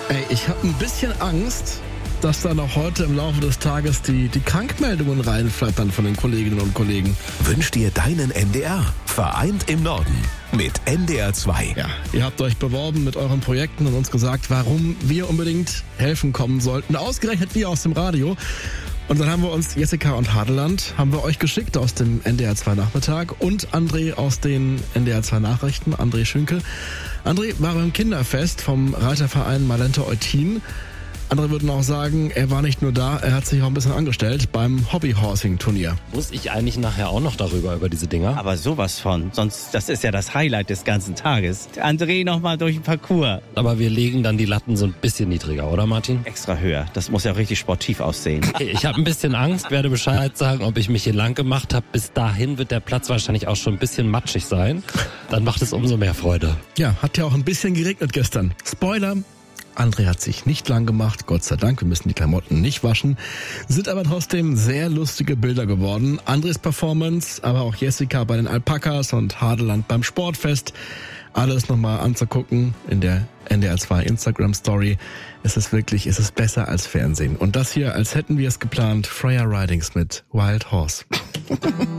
Ey, ich habe ein bisschen Angst, dass da noch heute im Laufe des Tages die Krankmeldungen reinflattern von den Kolleginnen und Kollegen. Wünsch dir deinen NDR. Vereint im Norden mit NDR 2. Ja, ihr habt euch beworben mit euren Projekten und uns gesagt, warum wir unbedingt helfen kommen sollten. Ausgerechnet wir aus dem Radio. Und dann haben wir uns Jessica und Hadeland, haben wir euch geschickt aus dem NDR 2 Nachmittag und André aus den NDR 2 Nachrichten, André Schünkel. André war beim Kinderfest vom Reiterverein Malente Eutin. Andere würden auch sagen, er war nicht nur da, er hat sich auch ein bisschen angestellt beim Hobbyhorsing-Turnier. Muss ich eigentlich nachher auch noch über diese Dinger? Aber sowas von, sonst, das ist ja das Highlight des ganzen Tages. André nochmal durch den Parcours. Aber wir legen dann die Latten so ein bisschen niedriger, oder Martin? Extra höher, das muss ja richtig sportiv aussehen. Okay, ich habe ein bisschen Angst, werde Bescheid sagen, ob ich mich hier lang gemacht habe. Bis dahin wird der Platz wahrscheinlich auch schon ein bisschen matschig sein. Dann macht es umso mehr Freude. Ja, hat ja auch ein bisschen geregnet gestern. Spoiler! André hat sich nicht lang gemacht, Gott sei Dank, wir müssen die Klamotten nicht waschen, sind aber trotzdem sehr lustige Bilder geworden. Andres Performance, aber auch Jessica bei den Alpakas und Hadeland beim Sportfest. Alles nochmal anzugucken in der NDR 2 Instagram Story. Es ist besser als Fernsehen. Und das hier, als hätten wir es geplant, Freya Ridings mit Wild Horse.